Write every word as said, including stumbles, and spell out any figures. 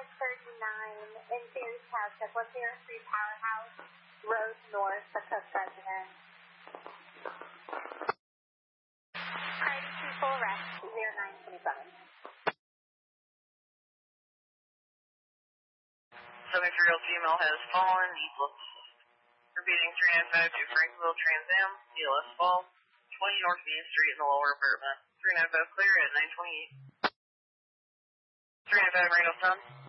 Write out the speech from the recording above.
five thirty-nine in Sears Township, one zero three Powerhouse Road North, the Cook resident. Priority two full rest, zero nine twenty-seven. seventy-three L female has fallen, needless. Repeating three nine five to Frankville Trans Am, C L S fall, twenty North Main Street in the lower apartment. three nine five clear at nine twenty-eight. three nine five Randall Sun.